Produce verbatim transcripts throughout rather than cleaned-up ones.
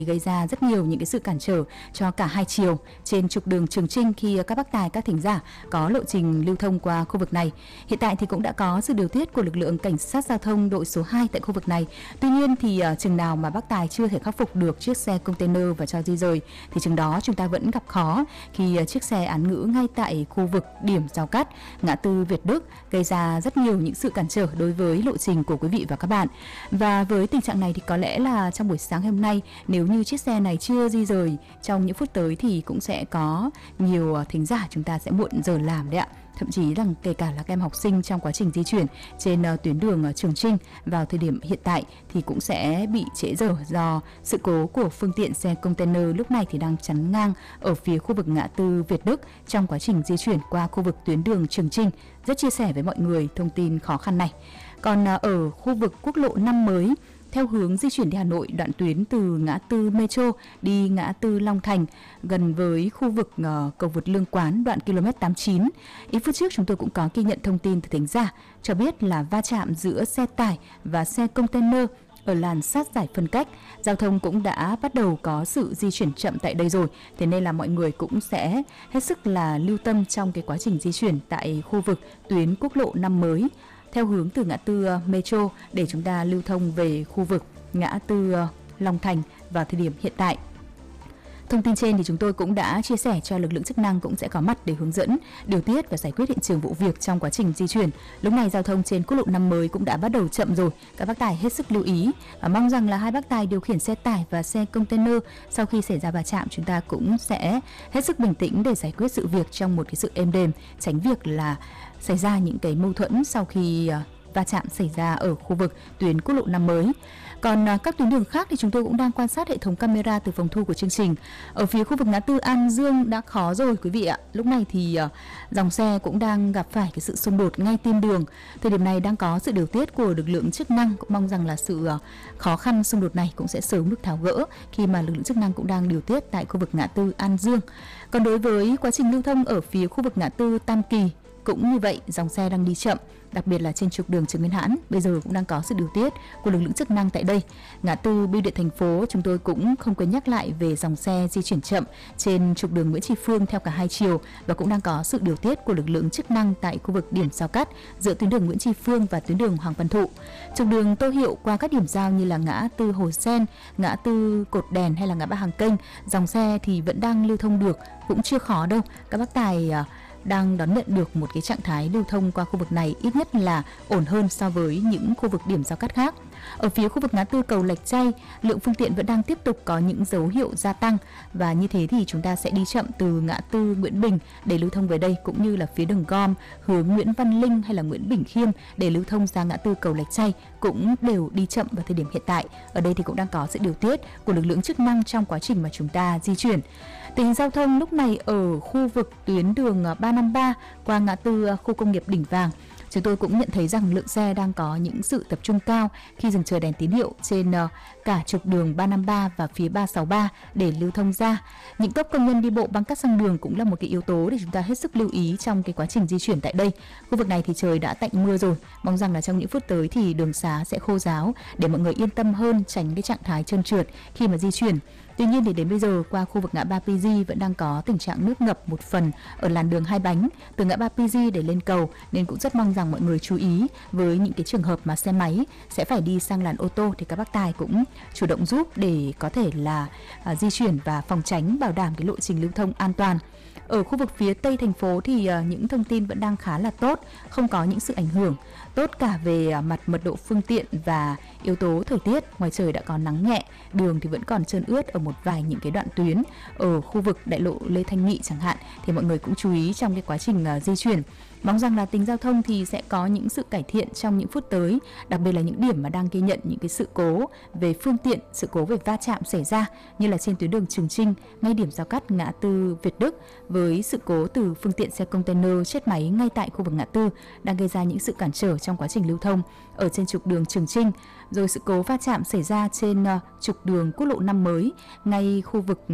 gây ra rất nhiều những cái sự cản trở cho cả hai chiều trên trục đường Trường Chinh khi các bác tài, các thính giả có lộ trình lưu thông qua khu vực này. Hiện tại thì cũng đã có sự điều tiết của lực lượng cảnh sát giao thông đội số hai tại khu vực này. Tuy nhiên thì uh, chừng nào mà bác tài chưa thể khắc phục được chiếc xe container và cho di rời thì chừng đó chúng ta vẫn gặp khó khi uh, chiếc xe án ngữ ngay tại khu vực điểm giao cắt ngã tư Việt Đức gây ra rất nhiều những sự cản trở đối với lộ trình của quý vị và các bạn. Và với tình trạng này thì có lẽ là trong buổi sáng hôm nay, nếu như chiếc xe này chưa di rời trong những phút tới thì cũng sẽ có nhiều thính giả chúng ta sẽ muộn giờ làm đấy ạ. Thậm chí rằng kể cả là các em học sinh trong quá trình di chuyển trên uh, tuyến đường uh, Trường Chinh vào thời điểm hiện tại thì cũng sẽ bị trễ giờ do sự cố của phương tiện xe container lúc này thì đang chắn ngang ở phía khu vực ngã tư Việt Đức trong quá trình di chuyển qua khu vực tuyến đường Trường Chinh. Rất chia sẻ với mọi người thông tin khó khăn này. Còn uh, ở khu vực quốc lộ năm mới, theo hướng di chuyển đi Hà Nội, đoạn tuyến từ ngã tư Metro đi ngã tư Long Thành gần với khu vực uh, cầu vượt Lương Quán đoạn ki lô mét tám mươi chín. Ít phút trước chúng tôi cũng có ghi nhận thông tin từ thính giả cho biết là va chạm giữa xe tải và xe container ở làn sát giải phân cách. Giao thông cũng đã bắt đầu có sự di chuyển chậm tại đây rồi. Thế nên là mọi người cũng sẽ hết sức là lưu tâm trong cái quá trình di chuyển tại khu vực tuyến quốc lộ năm mới theo hướng từ ngã tư Metro để chúng ta lưu thông về khu vực ngã tư Long Thành vào thời điểm hiện tại. Thông tin trên thì chúng tôi cũng đã chia sẻ cho lực lượng chức năng cũng sẽ có mặt để hướng dẫn, điều tiết và giải quyết hiện trường vụ việc trong quá trình di chuyển. Lúc này giao thông trên quốc lộ năm mới cũng đã bắt đầu chậm rồi. Các bác tài hết sức lưu ý và mong rằng là hai bác tài điều khiển xe tải và xe container sau khi xảy ra va chạm chúng ta cũng sẽ hết sức bình tĩnh để giải quyết sự việc trong một cái sự êm đềm, tránh việc là xảy ra những cái mâu thuẫn sau khi va chạm xảy ra ở khu vực tuyến quốc lộ năm mới. Còn các tuyến đường khác thì chúng tôi cũng đang quan sát hệ thống camera từ phòng thu của chương trình. Ở phía khu vực ngã tư An Dương đã khó rồi quý vị ạ. Lúc này thì dòng xe cũng đang gặp phải cái sự xung đột ngay tim đường. Thời điểm này đang có sự điều tiết của lực lượng chức năng. Cũng mong rằng là sự khó khăn xung đột này cũng sẽ sớm được tháo gỡ khi mà lực lượng chức năng cũng đang điều tiết tại khu vực ngã tư An Dương. Còn đối với quá trình lưu thông ở phía khu vực ngã tư Tam Kỳ cũng như vậy, dòng xe đang đi chậm, đặc biệt là trên trục đường Trần Nguyên Hãn. Bây giờ cũng đang có sự điều tiết của lực lượng chức năng tại đây. Ngã tư Bưu điện thành phố chúng tôi cũng không quên nhắc lại về dòng xe di chuyển chậm trên trục đường Nguyễn Tri Phương theo cả hai chiều và cũng đang có sự điều tiết của lực lượng chức năng tại khu vực điểm giao cắt giữa tuyến đường Nguyễn Tri Phương và tuyến đường Hoàng Văn Thụ. Trục đường Tô Hiệu qua các điểm giao như là ngã tư Hồ Sen, ngã tư Cột Đèn hay là ngã ba Hàng Kênh, dòng xe thì vẫn đang lưu thông được, cũng chưa khó đâu. Các bác tài đang đón nhận được một cái trạng thái lưu thông qua khu vực này ít nhất là ổn hơn so với những khu vực điểm giao cắt khác. Ở phía khu vực ngã tư cầu Lạch Tray, lượng phương tiện vẫn đang tiếp tục có những dấu hiệu gia tăng và như thế thì chúng ta sẽ đi chậm từ ngã tư Nguyễn Bình để lưu thông về đây, cũng như là phía đường gom hướng Nguyễn Văn Linh hay là Nguyễn Bỉnh Khiêm để lưu thông ra ngã tư cầu Lạch Tray cũng đều đi chậm vào thời điểm hiện tại. Ở đây thì cũng đang có sự điều tiết của lực lượng chức năng trong quá trình mà chúng ta di chuyển. Tình hình giao thông lúc này ở khu vực tuyến đường ba năm ba qua ngã tư khu công nghiệp Đỉnh Vàng, chúng tôi cũng nhận thấy rằng lượng xe đang có những sự tập trung cao khi dừng chờ đèn tín hiệu trên cả trục đường ba năm ba và phía ba sáu ba để lưu thông ra. Những tốp công nhân đi bộ băng cát sang đường cũng là một cái yếu tố để chúng ta hết sức lưu ý trong cái quá trình di chuyển tại đây. Khu vực này thì trời đã tạnh mưa rồi, mong rằng là trong những phút tới thì đường xá sẽ khô ráo để mọi người yên tâm hơn, tránh cái trạng thái trơn trượt khi mà di chuyển. Tuy nhiên thì đến bây giờ qua khu vực ngã ba pê giê vẫn đang có tình trạng nước ngập một phần ở làn đường hai bánh từ ngã ba pê giê để lên cầu, nên cũng rất mong rằng mọi người chú ý với những cái trường hợp mà xe máy sẽ phải đi sang làn ô tô thì các bác tài cũng chủ động giúp để có thể là uh, di chuyển và phòng tránh, bảo đảm cái lộ trình lưu thông an toàn. Ở khu vực phía Tây thành phố thì uh, những thông tin vẫn đang khá là tốt, không có những sự ảnh hưởng tốt cả về uh, mặt mật độ phương tiện và yếu tố thời tiết. Ngoài trời đã có nắng nhẹ, đường thì vẫn còn trơn ướt ở một vài những cái đoạn tuyến ở khu vực đại lộ Lê Thanh Nghị chẳng hạn, thì mọi người cũng chú ý trong cái quá trình uh, di chuyển. Mong rằng là tình giao thông thì sẽ có những sự cải thiện trong những phút tới, đặc biệt là những điểm mà đang ghi nhận những cái sự cố về phương tiện, sự cố về va chạm xảy ra như là trên tuyến đường Trường Chinh ngay điểm giao cắt ngã tư Việt Đức, với sự cố từ phương tiện xe container chết máy ngay tại khu vực ngã tư đang gây ra những sự cản trở trong quá trình lưu thông ở trên trục đường Trường Chinh, rồi sự cố va chạm xảy ra trên uh, trục đường quốc lộ năm mới ngay khu vực uh,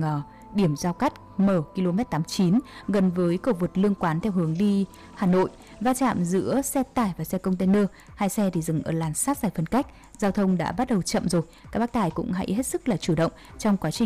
điểm giao cắt mở ki lô mét tám mươi chín gần với cầu vượt Lương Quán theo hướng đi Hà Nội, va chạm giữa xe tải và xe container. Hai xe thì dừng ở làn sát giải phân cách. Giao thông đã bắt đầu chậm rồi. Các bác tài cũng hãy hết sức là chủ động trong quá trình